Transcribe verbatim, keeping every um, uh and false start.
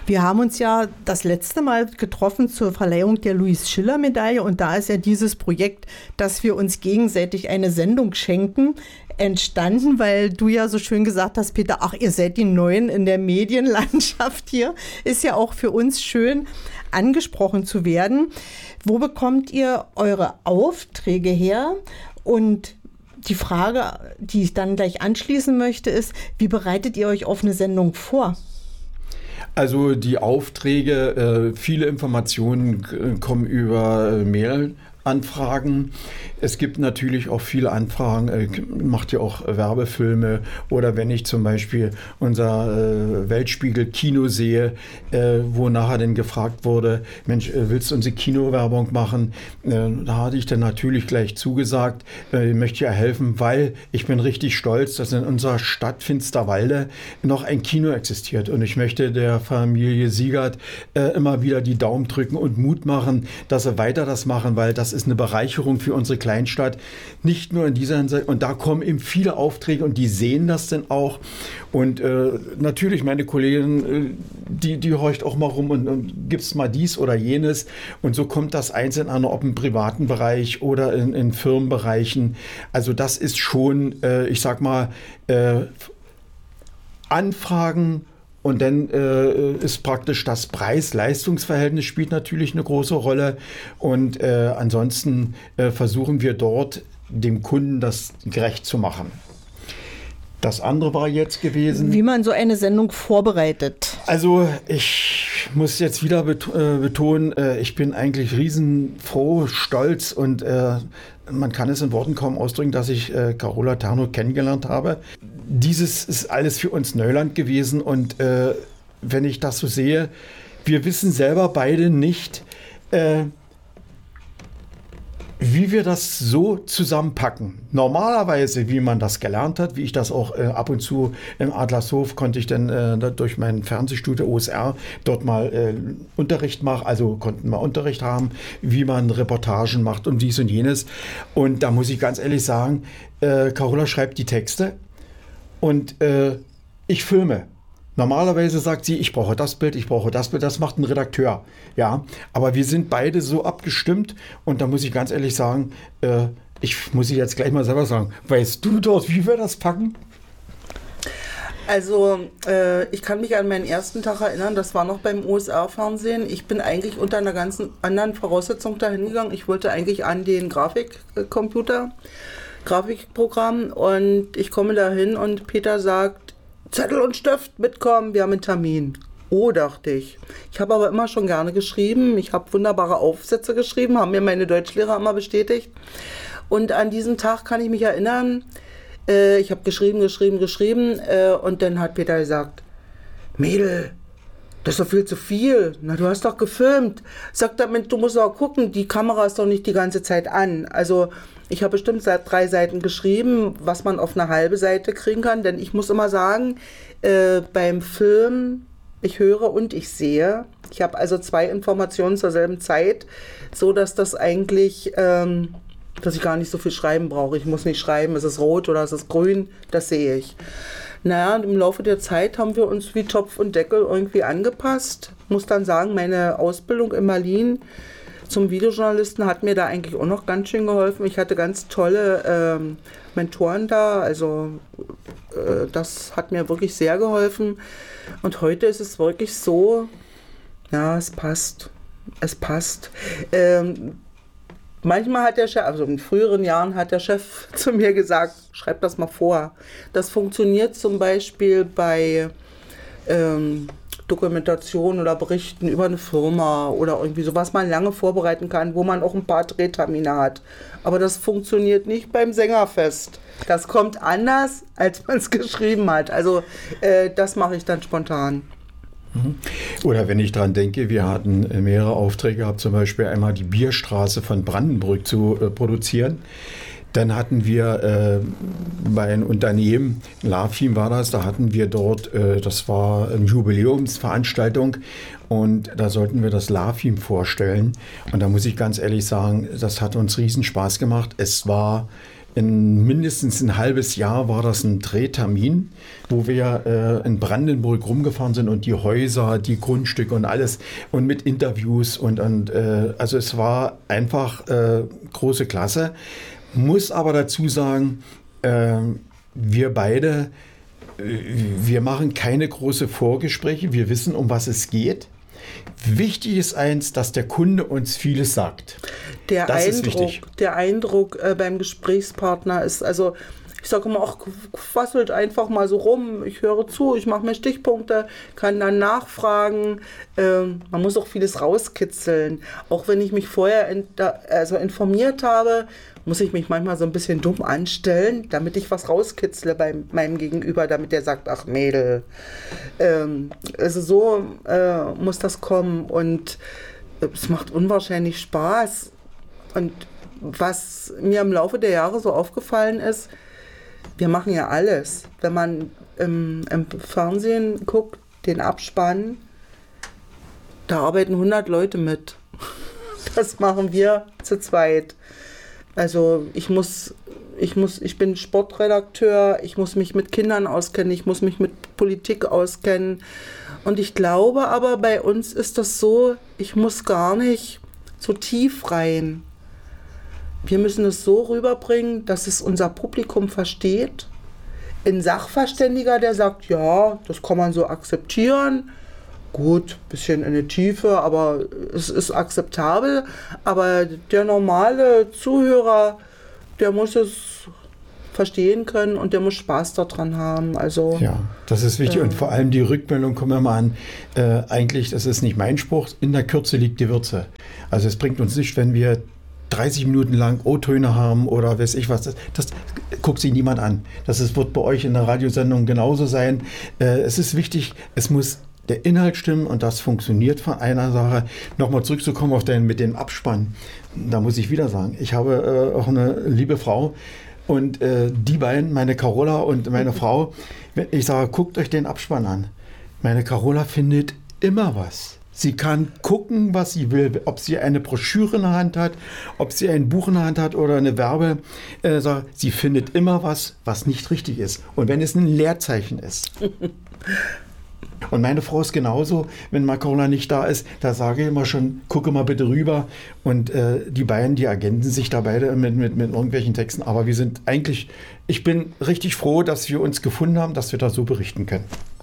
Wir haben uns ja das letzte Mal getroffen zur Verleihung der Louis-Schiller-Medaille und da ist ja dieses Projekt, dass wir uns gegenseitig eine Sendung schenken, entstanden, weil du ja so schön gesagt hast, Peter, ach, ihr seid die Neuen in der Medienlandschaft hier. Ist ja auch für uns schön, angesprochen zu werden. Wo bekommt ihr eure Aufträge her? Und die Frage, die ich dann gleich anschließen möchte, ist, wie bereitet ihr euch auf eine Sendung vor? Also die Aufträge, äh, viele Informationen äh, kommen über äh, Mail. Anfragen. Es gibt natürlich auch viele Anfragen, äh, macht ja auch Werbefilme oder wenn ich zum Beispiel unser äh, Weltspiegel-Kino sehe, äh, wo nachher dann gefragt wurde, Mensch, äh, willst du unsere Kinowerbung machen? Äh, da hatte ich dann natürlich gleich zugesagt, äh, ich möchte ja helfen, weil ich bin richtig stolz, dass in unserer Stadt Finsterwalde noch ein Kino existiert und ich möchte der Familie Siegert äh, immer wieder die Daumen drücken und Mut machen, dass sie weiter das machen, weil das ist eine Bereicherung für unsere Kleinstadt, nicht nur in dieser Hinsicht. Und da kommen eben viele Aufträge und die sehen das dann auch. Und äh, natürlich meine Kollegin, äh, die, die horcht auch mal rum und, und gibt's mal dies oder jenes. Und so kommt das einzeln an, ob im privaten Bereich oder in, in Firmenbereichen. Also das ist schon, äh, ich sag mal, äh, Anfragen. Und dann äh, ist praktisch das Preis-Leistungs-Verhältnis spielt natürlich eine große Rolle. Und äh, ansonsten äh, versuchen wir dort dem Kunden das gerecht zu machen. Das andere war jetzt gewesen... Wie man so eine Sendung vorbereitet. Also ich muss jetzt wieder bet- äh, betonen, äh, ich bin eigentlich riesenfroh, stolz und äh, man kann es in Worten kaum ausdrücken, dass ich äh, Carola Terno kennengelernt habe. Dieses ist alles für uns Neuland gewesen und äh, wenn ich das so sehe, wir wissen selber beide nicht, äh, wie wir das so zusammenpacken. Normalerweise, wie man das gelernt hat, wie ich das auch äh, ab und zu im Adlershof konnte ich dann äh, durch mein Fernsehstudio O S R dort mal äh, Unterricht machen, also konnten wir Unterricht haben, wie man Reportagen macht und dies und jenes. Und da muss ich ganz ehrlich sagen, äh, Carola schreibt die Texte und äh, ich filme. Normalerweise sagt sie, ich brauche das Bild, ich brauche das Bild, das macht ein Redakteur. Ja, aber wir sind beide so abgestimmt und da muss ich ganz ehrlich sagen, äh, ich muss ich jetzt gleich mal selber sagen, weißt du dort, wie wir das packen? Also äh, ich kann mich an meinen ersten Tag erinnern, das war noch beim O S R-Fernsehen. Ich bin eigentlich unter einer ganz anderen Voraussetzung dahin gegangen. Ich wollte eigentlich an den Grafikcomputer, Grafikprogramm und ich komme dahin und Peter sagt, Zettel und Stift mitkommen, wir haben einen Termin. Oh, dachte ich. Ich habe aber immer schon gerne geschrieben. Ich habe wunderbare Aufsätze geschrieben, haben mir meine Deutschlehrer immer bestätigt. Und an diesem Tag kann ich mich erinnern, äh, ich habe geschrieben, geschrieben, geschrieben äh, und dann hat Peter gesagt, Mädel, das ist doch viel zu viel. Na, du hast doch gefilmt. Sag damit, du musst auch gucken, die Kamera ist doch nicht die ganze Zeit an. Also ich habe bestimmt seit drei Seiten geschrieben, was man auf eine halbe Seite kriegen kann. Denn ich muss immer sagen, äh, beim Film, ich höre und ich sehe. Ich habe also zwei Informationen zur selben Zeit, so dass das eigentlich, ähm, dass ich gar nicht so viel schreiben brauche. Ich muss nicht schreiben, ist es rot oder ist es grün, das sehe ich. Naja, im Laufe der Zeit haben wir uns wie Topf und Deckel irgendwie angepasst. Muss dann sagen, meine Ausbildung in Berlin zum Videojournalisten hat mir da eigentlich auch noch ganz schön geholfen. Ich hatte ganz tolle ähm, Mentoren da, also äh, das hat mir wirklich sehr geholfen. Und heute ist es wirklich so, ja, es passt, es passt. Ähm, manchmal hat der Chef, also in früheren Jahren hat der Chef zu mir gesagt, schreib das mal vor. Das funktioniert zum Beispiel bei ähm, Dokumentation oder Berichten über eine Firma oder irgendwie so, was man lange vorbereiten kann, wo man auch ein paar Drehtermine hat. Aber das funktioniert nicht beim Sängerfest. Das kommt anders, als man es geschrieben hat. Also äh, das mache ich dann spontan. Oder wenn ich dran denke, wir hatten mehrere Aufträge gehabt, zum Beispiel einmal die Bierstraße von Brandenburg zu äh, produzieren. Dann hatten wir äh, bei einem Unternehmen, LAFIM war das, da hatten wir dort, äh, das war eine Jubiläumsveranstaltung und da sollten wir das LAFIM vorstellen. Und da muss ich ganz ehrlich sagen, das hat uns riesen Spaß gemacht. Es war in mindestens ein halbes Jahr war das ein Drehtermin, wo wir äh, in Brandenburg rumgefahren sind und die Häuser, die Grundstücke und alles und mit Interviews und, und äh, also es war einfach äh, große Klasse. Muss aber dazu sagen, äh, wir beide, äh, wir machen keine große Vorgespräche, wir wissen, um was es geht. Wichtig ist eins, dass der Kunde uns vieles sagt. Der das Eindruck, ist wichtig. Der Eindruck äh, beim Gesprächspartner ist, also ich sage immer, ach, quasselt einfach mal so rum, ich höre zu, ich mache mir Stichpunkte, kann dann nachfragen. Ähm, man muss auch vieles rauskitzeln. Auch wenn ich mich vorher in, also informiert habe, muss ich mich manchmal so ein bisschen dumm anstellen, damit ich was rauskitzle bei meinem Gegenüber, damit der sagt, ach Mädel, ähm, also so äh, muss das kommen und es macht unwahrscheinlich Spaß. Und was mir im Laufe der Jahre so aufgefallen ist, wir machen ja alles. Wenn man im, im Fernsehen guckt, den Abspann, da arbeiten hundert Leute mit. Das machen wir zu zweit. Also ich muss, ich muss, ich bin Sportredakteur, ich muss mich mit Kindern auskennen, ich muss mich mit Politik auskennen. Und ich glaube aber, bei uns ist das so, ich muss gar nicht so tief rein. Wir müssen es so rüberbringen, dass es unser Publikum versteht. Ein Sachverständiger, der sagt, ja, das kann man so akzeptieren. Gut, bisschen in die Tiefe, aber es ist akzeptabel. Aber der normale Zuhörer, der muss es verstehen können und der muss Spaß daran haben. Also, ja, das ist wichtig. Äh, und vor allem die Rückmeldung, kommen wir mal an, äh, eigentlich, das ist nicht mein Spruch, in der Kürze liegt die Würze. Also es bringt uns nicht, wenn wir dreißig Minuten lang O-Töne haben oder weiß ich was, das, das guckt sich niemand an. Das ist, wird bei euch in der Radiosendung genauso sein. Äh, es ist wichtig, es muss der Inhalt stimmen und das funktioniert von einer Sache. Nochmal zurückzukommen auf den mit dem Abspann. Da muss ich wieder sagen, ich habe äh, auch eine liebe Frau und äh, die beiden, meine Carola und meine Frau, wenn ich sage, guckt euch den Abspann an. Meine Carola findet immer was. Sie kann gucken, was sie will, ob sie eine Broschüre in der Hand hat, ob sie ein Buch in der Hand hat oder eine Werbe. Äh, sie findet immer was, was nicht richtig ist. Und wenn es ein Leerzeichen ist. Und meine Frau ist genauso, wenn mal Carola nicht da ist, da sage ich immer schon, gucke mal bitte rüber. Und äh, die beiden, die ergänzen sich da beide mit, mit, mit irgendwelchen Texten. Aber wir sind eigentlich, ich bin richtig froh, dass wir uns gefunden haben, dass wir da so berichten können.